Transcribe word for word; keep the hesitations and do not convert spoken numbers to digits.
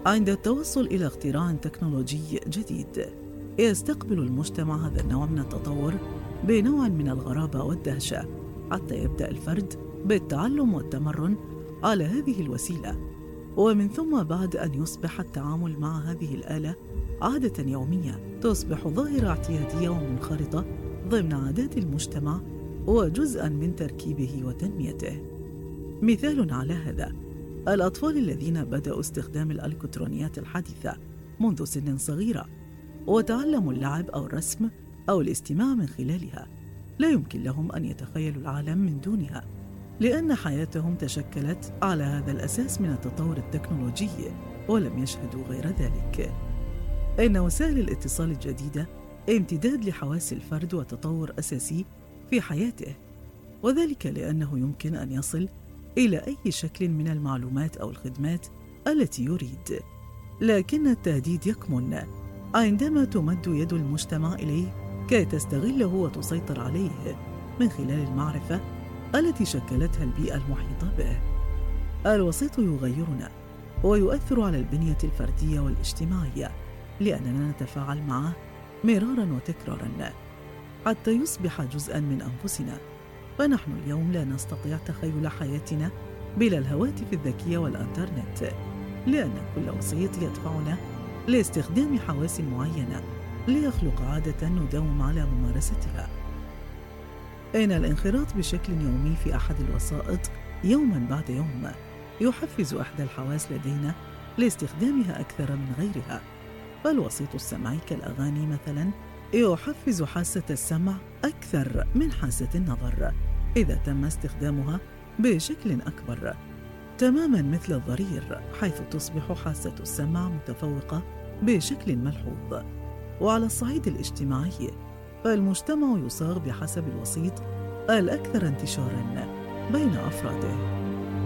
عند التوصل إلى اختراع تكنولوجي جديد، يستقبل المجتمع هذا النوع من التطور بنوع من الغرابة والدهشة، حتى يبدأ الفرد بالتعلم والتمرن على هذه الوسيلة، ومن ثم بعد أن يصبح التعامل مع هذه الآلة عادة يومية، تصبح ظاهرة اعتيادية ومنخرطة ضمن عادات المجتمع وجزءاً من تركيبه وتنميته. مثال على هذا: الأطفال الذين بدأوا استخدام الإلكترونيات الحديثة منذ سن صغيرة وتعلموا اللعب أو الرسم أو الاستماع من خلالها، لا يمكن لهم أن يتخيلوا العالم من دونها، لأن حياتهم تشكلت على هذا الأساس من التطور التكنولوجي ولم يشهدوا غير ذلك. إن وسائل الاتصال الجديدة امتداد لحواس الفرد وتطور أساسي في حياته، وذلك لأنه يمكن أن يصل إلى أي شكل من المعلومات أو الخدمات التي يريد، لكن التهديد يكمن عندما تمد يد المجتمع إليه كي تستغله وتسيطر عليه من خلال المعرفة التي شكلتها البيئة المحيطة به. الوسيط يغيرنا ويؤثر على البنية الفردية والاجتماعية، لأننا نتفاعل معه مراراً وتكراراً حتى يصبح جزءاً من أنفسنا. فنحن اليوم لا نستطيع تخيل حياتنا بلا الهواتف الذكية والإنترنت، لأن كل وسيط يدفعنا لاستخدام حواس معينة ليخلق عادة نداوم على ممارستها. إن الانخراط بشكل يومي في أحد الوسائط يوماً بعد يوم يحفز إحدى الحواس لدينا لاستخدامها أكثر من غيرها. فالوسيط السمعي كالأغاني مثلاً يحفز حاسة السمع أكثر من حاسة النظر إذا تم استخدامها بشكل أكبر، تماماً مثل الضرير، حيث تصبح حاسة السمع متفوقة بشكل ملحوظ. وعلى الصعيد الاجتماعي، فالمجتمع يصاغ بحسب الوسيط الأكثر انتشاراً بين أفراده.